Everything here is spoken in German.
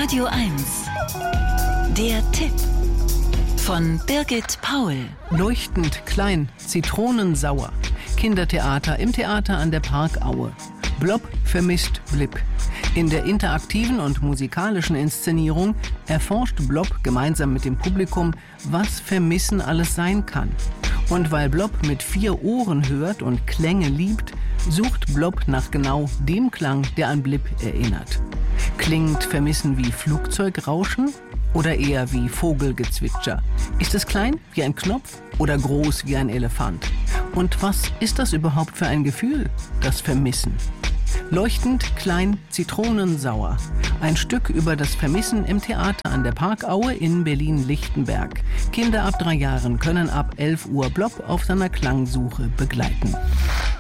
Radio 1. Der Tipp von Birgit Paul. Leuchtend klein, zitronensauer. Kindertheater im Theater an der Parkaue. Blob vermisst Blip. In der interaktiven und musikalischen Inszenierung erforscht Blob gemeinsam mit dem Publikum, was Vermissen alles sein kann. Und weil Blob mit 4 Ohren hört und Klänge liebt, sucht Blob nach genau dem Klang, der an Blip erinnert. Klingt Vermissen wie Flugzeugrauschen oder eher wie Vogelgezwitscher? Ist es klein wie ein Knopf oder groß wie ein Elefant? Und was ist das überhaupt für ein Gefühl, das Vermissen? Leuchtend klein, zitronensauer. Ein Stück über das Vermissen im Theater an der Parkaue in Berlin-Lichtenberg. Kinder ab 3 Jahren können ab 11 Uhr Blob auf seiner Klangsuche begleiten.